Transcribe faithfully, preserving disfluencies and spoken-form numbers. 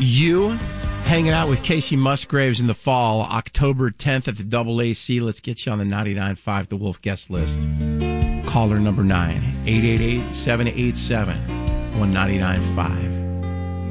You hanging out with Casey Musgraves in the fall, October tenth at the Double A C. Let's get you on the ninety-nine point five The Wolf guest list. Caller number nine, eight eight eight, seven eight seven, one nine nine five.